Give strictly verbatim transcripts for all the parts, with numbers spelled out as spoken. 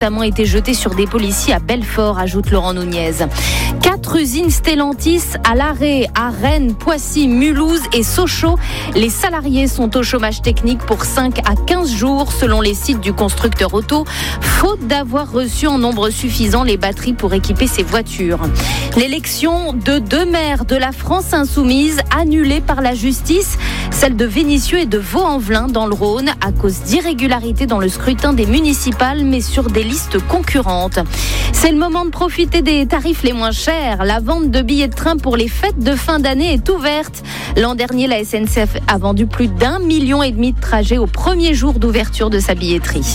notamment été jeté sur des policiers à Belfort, ajoute Laurent Nunez. Quatre usines Stellantis à l'arrêt à Rennes, Poissy, Mulhouse et Sochaux. Les salariés sont au chômage technique pour cinq à quinze jours selon les sites du constructeur auto, faute d'avoir reçu en nombre suffisant les batteries pour équiper ses voitures. L'élection de deux maires de la France insoumise annulée par la justice, celle de Vénissieux et de Vaux-en-Velin dans le Rhône à cause d'irrégularités dans le scrutin des municipales mais sur des listes concurrentes. C'est le moment de profiter des tarifs les moins chers. La vente de billets de train pour les fêtes de fin d'année est ouverte. L'an dernier, la S N C F a vendu plus d'un million et demi de trajets au premier jour d'ouverture de sa billetterie.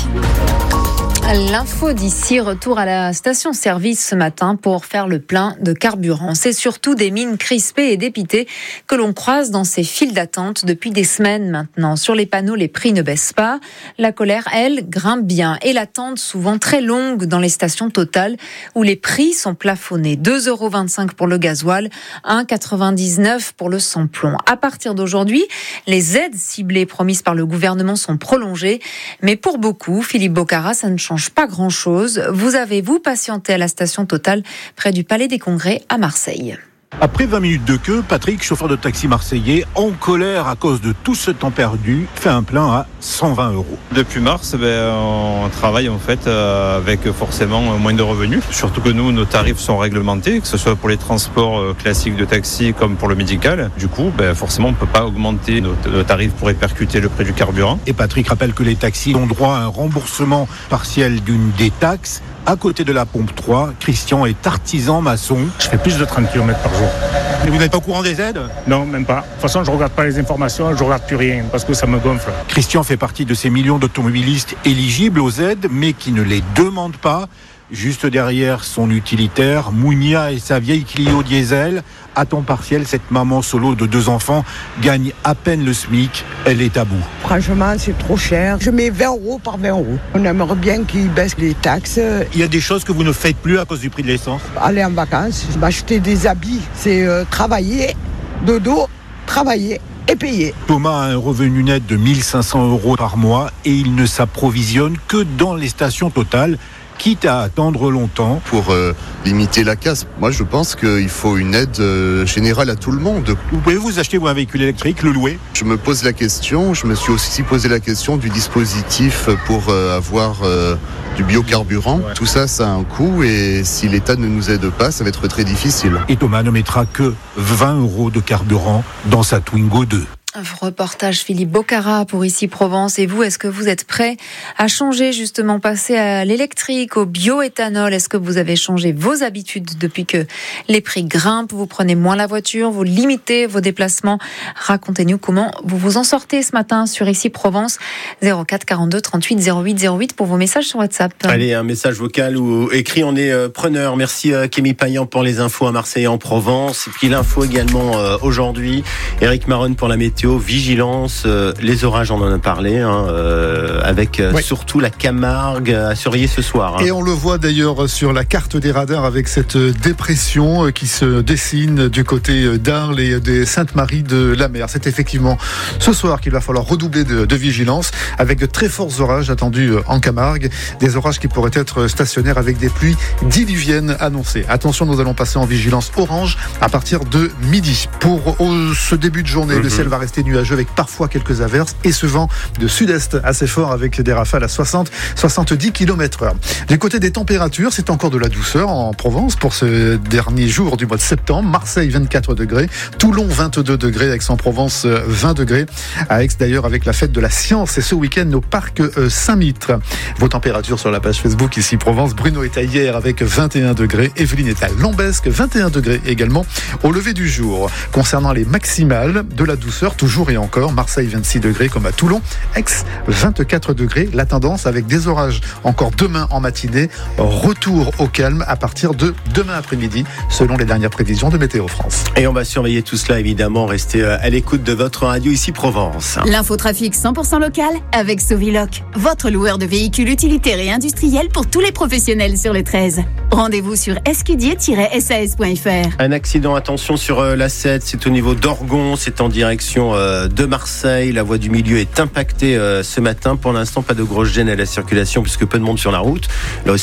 L'info d'ici, retour à la station-service ce matin pour faire le plein de carburant. C'est surtout des mines crispées et dépitées que l'on croise dans ces files d'attente depuis des semaines maintenant. Sur les panneaux, les prix ne baissent pas. La colère, elle, grimpe bien. Et l'attente souvent très longue dans les stations Total où les prix sont plafonnés. deux euros vingt-cinq pour le gasoil, un euro quatre-vingt-dix-neuf pour le sans-plomb. À partir d'aujourd'hui, les aides ciblées promises par le gouvernement sont prolongées. Mais pour beaucoup, Philippe Bocara, ça ne change pas grand-chose. Vous avez, vous, patienté à la station Total près du Palais des Congrès à Marseille. Après vingt minutes de queue, Patrick, chauffeur de taxi marseillais, en colère à cause de tout ce temps perdu, fait un plein à cent vingt euros. Depuis mars, ben, on travaille en fait euh, avec forcément moins de revenus. Surtout que nous, nos tarifs sont réglementés, que ce soit pour les transports euh, classiques de taxi comme pour le médical. Du coup, ben, forcément, on ne peut pas augmenter nos, nos tarifs pour répercuter le prix du carburant. Et Patrick rappelle que les taxis ont droit à un remboursement partiel d'une des taxes. À côté de la pompe trois, Christian est artisan maçon. Je fais plus de trente kilomètres par jour. Mais vous n'êtes pas au courant des aides ? Non, même pas. De toute façon, je ne regarde pas les informations, je ne regarde plus rien parce que ça me gonfle. Christian fait partie de ces millions d'automobilistes éligibles aux aides, mais qui ne les demandent pas. Juste derrière son utilitaire, Mounia et sa vieille Clio diesel. À temps partiel, cette maman solo de deux enfants gagne à peine le SMIC. Elle est à bout. Franchement, c'est trop cher. Je mets vingt euros par vingt euros. On aimerait bien qu'ils baissent les taxes. Il y a des choses que vous ne faites plus à cause du prix de l'essence. Aller en vacances, m'acheter des habits, c'est euh, travailler, dodo, travailler et payer. Thomas a un revenu net de mille cinq cents euros par mois et il ne s'approvisionne que dans les stations Total, quitte à attendre longtemps. Pour euh, limiter la casse, moi je pense qu'il faut une aide euh, générale à tout le monde. Vous pouvez vous acheter vous, un véhicule électrique, le louer ? Je me pose la question, je me suis aussi posé la question du dispositif pour euh, avoir euh, du biocarburant. Ouais. Tout ça, ça a un coût et si l'État ne nous aide pas, ça va être très difficile. Et Thomas ne mettra que vingt euros de carburant dans sa Twingo deux. Reportage Philippe Bocara pour Ici Provence. Et vous, est-ce que vous êtes prêt à changer, justement, passer à l'électrique, au bioéthanol ? Est-ce que vous avez changé vos habitudes depuis que les prix grimpent ? Vous prenez moins la voiture, vous limitez vos déplacements. Racontez-nous comment vous vous en sortez ce matin sur Ici Provence. zéro quatre quarante-deux trente-huit zéro huit zéro huit pour vos messages sur WhatsApp. Allez, un message vocal ou écrit, on est euh, preneur. Merci euh, Kémy Payan pour les infos à Marseille et en Provence. Et puis l'info également euh, aujourd'hui. Éric Maronne pour la météo. Vigilance, euh, les orages, on en a parlé, hein, euh, avec euh, oui. surtout la Camargue à surveiller ce soir. Hein. Et on le voit d'ailleurs sur la carte des radars avec cette dépression qui se dessine du côté d'Arles et des Sainte-Marie de la Mer. C'est effectivement ce soir qu'il va falloir redoubler de, de vigilance avec de très forts orages attendus en Camargue, des orages qui pourraient être stationnaires avec des pluies diluviennes annoncées. Attention, nous allons passer en vigilance orange à partir de midi. Pour au, ce début de journée, mmh. le ciel va rester nuageux avec parfois quelques averses et ce vent de sud-est assez fort avec des rafales à soixante à soixante-dix kilomètres heure. Du côté des températures, c'est encore de la douceur en Provence pour ce dernier jour du mois de septembre. Marseille vingt-quatre degrés, Toulon vingt-deux degrés, Aix-en-Provence vingt degrés. À Aix d'ailleurs avec la fête de la science et ce week-end au parc Saint-Mitre. Vos températures sur la page Facebook Ici Provence. Bruno est à hier avec vingt et un degrés. Evelyne est à Lambesque, vingt et un degrés également au lever du jour. Concernant les maximales, de la douceur toujours et encore. Marseille vingt-six degrés comme à Toulon. Aix vingt-quatre degrés. La tendance avec des orages encore demain en matinée. Retour au calme à partir de demain après-midi selon les dernières prévisions de Météo France. Et on va surveiller tout cela évidemment. Restez à l'écoute de votre radio Ici Provence. L'infotrafic cent pour cent local avec Soviloc. Votre loueur de véhicules utilitaires et industriels pour tous les professionnels sur le treize. Rendez-vous sur escudier tiret s a s point f r. Un accident, attention sur l'A sept. C'est au niveau d'Orgon. C'est en direction de Marseille. La voie du milieu est impactée ce matin. Pour l'instant, pas de grosse gêne à la circulation puisque peu de monde sur la route. Là aussi,